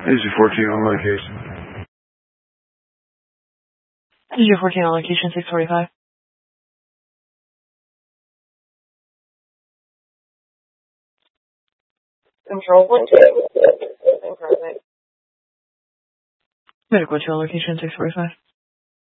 Asia 14 on location. Asia 14 on location, 645. Control 1-2. Medical 2 on location, 645.